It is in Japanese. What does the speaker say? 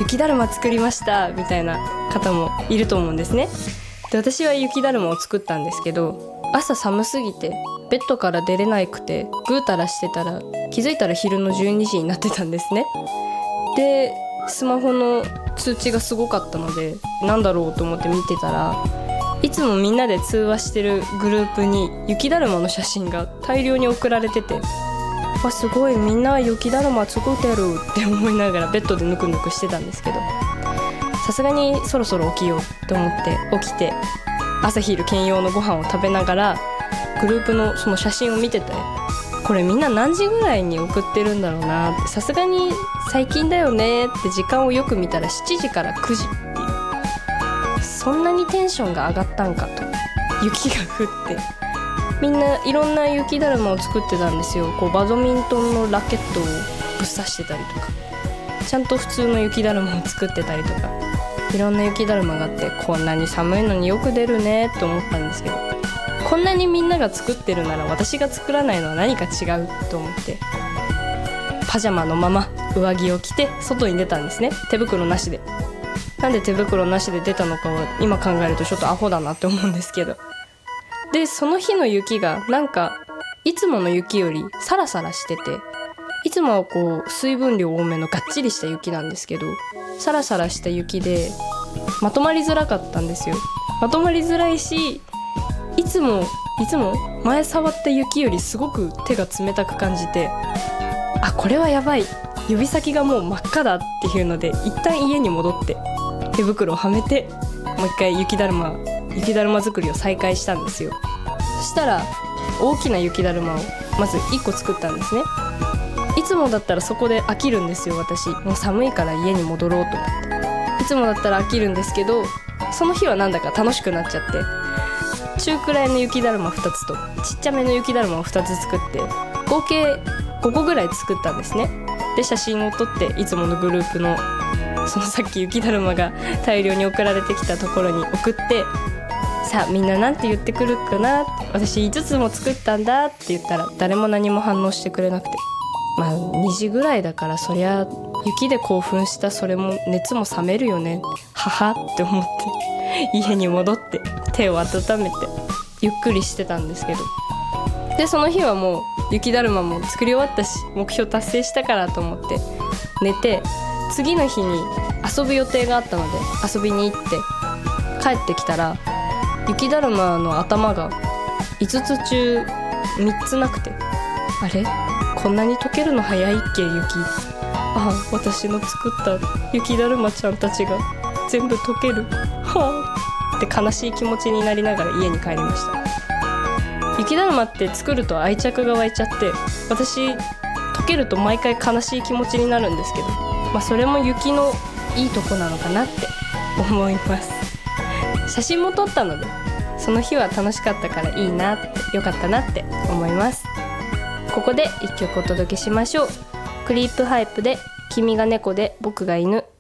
雪だるま作りましたみたいな方もいると思うんですね。で私は雪だるまを作ったんですけど、朝寒すぎてベッドから出れなくてぐうたらしてたら、気づいたら昼の12時になってたんですね。でスマホの通知がすごかったので、なんだろうと思って見てたら、いつもみんなで通話してるグループに雪だるまの写真が大量に送られてて、わすごいみんな雪だるま作ってるって思いながらベッドでぬくぬくしてたんですけど、さすがにそろそろ起きようと思って起きて、朝昼兼用のご飯を食べながらグループのその写真を見てて、これみんな何時ぐらいに送ってるんだろうなって、さすがに最近だよねって時間をよく見たら7時から9時っていう、そんなにテンションが上がったんかと。雪が降ってみんないろんな雪だるまを作ってたんですよ。こうバドミントンのラケットをぶっ刺してたりとか、ちゃんと普通の雪だるまを作ってたりとか、いろんな雪だるまがあって、こんなに寒いのによく出るねって思ったんですけど、こんなにみんなが作ってるなら私が作らないのは何か違うと思って、パジャマのまま上着を着て外に出たんですね。手袋なしで。なんで手袋なしで出たのかは今考えるとちょっとアホだなって思うんですけど、でその日の雪がなんかいつもの雪よりサラサラしてて、いつもはこう水分量多めのがっちりした雪なんですけど、サラサラした雪でまとまりづらかったんですよ。まとまりづらいし、いつも前触った雪よりすごく手が冷たく感じて、あこれはやばい、指先がもう真っ赤だっていうので、一旦家に戻って手袋をはめてもう一回雪だるま作りを再開したんですよ。そしたら大きな雪だるまをまず1個作ったんですね。いつもだったらそこで飽きるんですよ。私もう寒いから家に戻ろうと思って、いつもだったら飽きるんですけど、その日はなんだか楽しくなっちゃって、中くらいの雪だるま2つとちっちゃめの雪だるまを2つ作って、合計5個ぐらい作ったんですね。で写真を撮っていつものグループのそのさっき雪だるまが大量に送られてきたところに送って、さあみんななんて言ってくるかな、私5つも作ったんだって言ったら誰も何も反応してくれなくて、まあ2時ぐらいだからそりゃ雪で興奮したそれも熱も冷めるよね、ははって思って家に戻って手を温めてゆっくりしてたんですけど、でその日はもう雪だるまも作り終わったし目標達成したからと思って寝て、次の日に遊ぶ予定があったので遊びに行って帰ってきたら、雪だるまの頭が5つ中3つなくて、あれこんなに溶けるの早いっけ雪、あ私の作った雪だるまちゃんたちが全部溶ける、はあって悲しい気持ちになりながら家に帰りました。雪だるまって作ると愛着が湧いちゃって、私溶けると毎回悲しい気持ちになるんですけど、それも雪のいいとこなのかなって思います。写真も撮ったのでその日は楽しかったからいいなって、よかったなって思います。ここで一曲お届けしましょう。クリープハイプで君が猫で僕が犬。